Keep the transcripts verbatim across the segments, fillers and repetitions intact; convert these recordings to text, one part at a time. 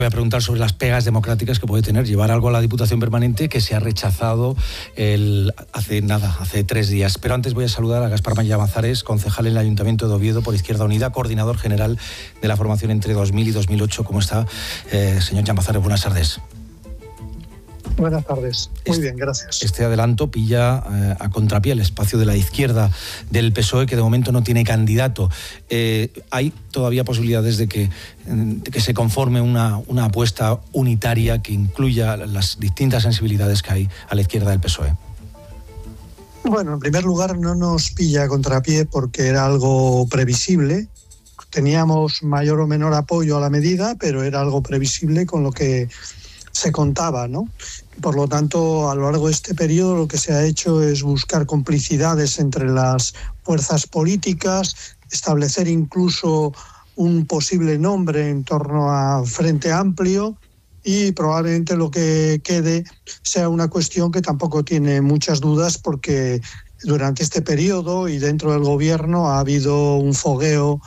Voy a preguntar sobre las pegas democráticas que puede tener llevar algo a la Diputación Permanente que se ha rechazado el, hace nada, hace tres días. Pero antes voy a saludar a Gaspar Llamazares, concejal en el Ayuntamiento de Oviedo por Izquierda Unida, coordinador general de la formación entre dos mil y dos mil ocho. ¿Cómo está, eh, señor Llamazares? Buenas tardes. Buenas tardes. Muy este, bien, gracias. Este adelanto pilla eh, a contrapié el espacio de la izquierda del P S O E, que de momento no tiene candidato. Eh, ¿Hay todavía posibilidades de que, de que se conforme una, una apuesta unitaria que incluya las distintas sensibilidades que hay a la izquierda del P S O E? Bueno, en primer lugar, no nos pilla a contrapié porque era algo previsible. Teníamos mayor o menor apoyo a la medida, pero era algo previsible con lo que se contaba, ¿no? Por lo tanto, a lo largo de este periodo lo que se ha hecho es buscar complicidades entre las fuerzas políticas, establecer incluso un posible nombre en torno a Frente Amplio, y probablemente lo que quede sea una cuestión que tampoco tiene muchas dudas, porque durante este periodo y dentro del gobierno ha habido un fogueo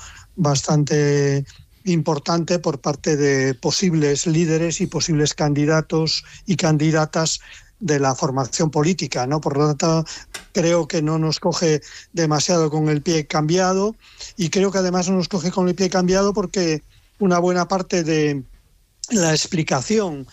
bastante importante por parte de posibles líderes y posibles candidatos y candidatas de la formación política, ¿no? Por lo tanto, creo que no nos coge demasiado con el pie cambiado, y creo que además no nos coge con el pie cambiado porque una buena parte de la explicación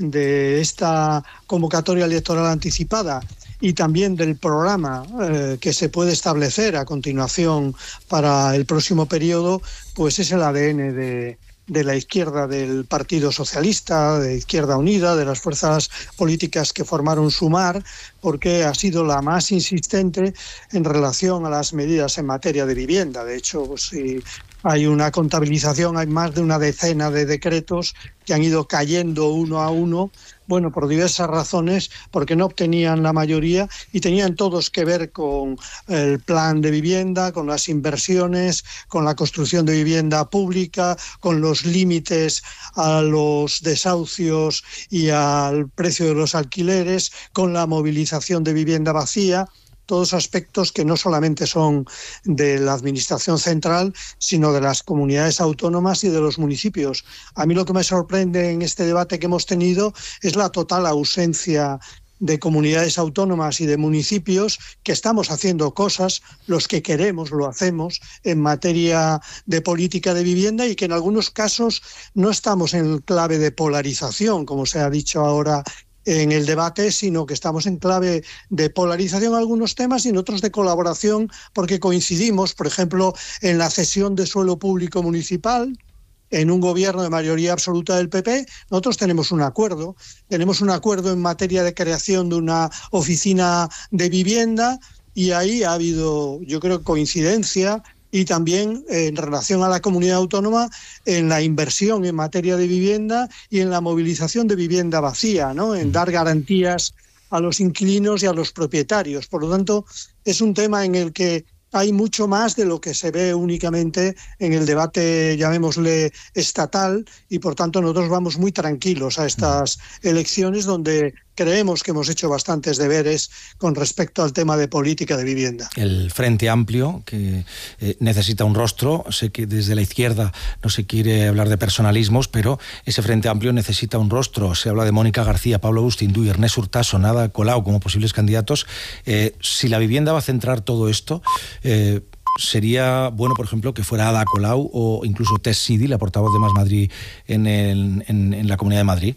de esta convocatoria electoral anticipada y también del programa eh, que se puede establecer a continuación para el próximo periodo, pues es el A D N de, de la izquierda del Partido Socialista, de Izquierda Unida, de las fuerzas políticas que formaron Sumar, porque ha sido la más insistente en relación a las medidas en materia de vivienda. De hecho, pues, si hay una contabilización, hay más de una decena de decretos que han ido cayendo uno a uno, bueno, por diversas razones, porque no obtenían la mayoría y tenían todos que ver con el plan de vivienda, con las inversiones, con la construcción de vivienda pública, con los límites a los desahucios y al precio de los alquileres, con la movilización de vivienda vacía. Todos aspectos que no solamente son de la administración central, sino de las comunidades autónomas y de los municipios. A mí lo que me sorprende en este debate que hemos tenido es la total ausencia de comunidades autónomas y de municipios, que estamos haciendo cosas, los que queremos lo hacemos en materia de política de vivienda, y que en algunos casos no estamos en clave de polarización, como se ha dicho ahora en el debate, sino que estamos en clave de polarización en algunos temas y en otros de colaboración, porque coincidimos, por ejemplo, en la cesión de suelo público municipal. En un gobierno de mayoría absoluta del P P, nosotros tenemos un acuerdo, tenemos un acuerdo en materia de creación de una oficina de vivienda, y ahí ha habido, yo creo, coincidencia, y también en relación a la comunidad autónoma en la inversión en materia de vivienda y en la movilización de vivienda vacía, ¿no? En dar garantías a los inquilinos y a los propietarios. Por lo tanto, es un tema en el que hay mucho más de lo que se ve únicamente en el debate, llamémosle, estatal, y por tanto nosotros vamos muy tranquilos a estas elecciones, donde creemos que hemos hecho bastantes deberes con respecto al tema de política de vivienda. El Frente Amplio, que eh, necesita un rostro. Sé que desde la izquierda no se quiere hablar de personalismos, pero ese Frente Amplio necesita un rostro. Se habla de Mónica García, Pablo Bustinduy, Ernest Urtasun, Ada Colau como posibles candidatos. Eh, si la vivienda va a centrar todo esto, eh, sería bueno, por ejemplo, que fuera Ada Colau o incluso Tess Sidi, la portavoz de Más Madrid en, el, en, en la Comunidad de Madrid,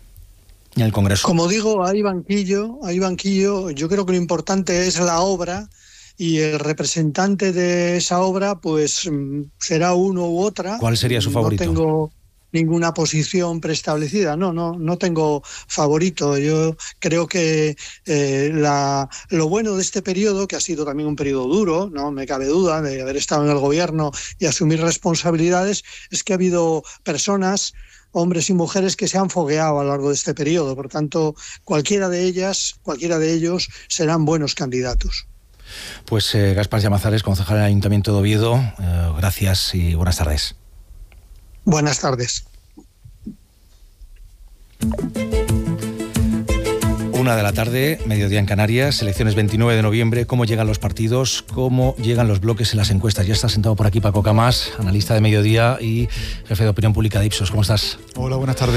en el Congreso. Como digo, hay banquillo, hay banquillo. Yo creo que lo importante es la obra, y el representante de esa obra pues será uno u otra. ¿Cuál sería su favorito? No tengo ninguna posición preestablecida, no, no, no tengo favorito. Yo creo que eh, la, lo bueno de este periodo, que ha sido también un periodo duro, no me cabe duda de haber estado en el gobierno y asumir responsabilidades, es que ha habido personas, hombres y mujeres, que se han fogueado a lo largo de este periodo. Por tanto, cualquiera de ellas, cualquiera de ellos serán buenos candidatos. Pues eh, Gaspar Llamazares, concejal del Ayuntamiento de Oviedo, eh, gracias y buenas tardes. Buenas tardes. Una de la tarde, mediodía en Canarias, elecciones veintinueve de noviembre. ¿Cómo llegan los partidos? ¿Cómo llegan los bloques en las encuestas? Ya está sentado por aquí Paco Camás, analista de Mediodía y jefe de opinión pública de Ipsos. ¿Cómo estás? Hola, buenas tardes.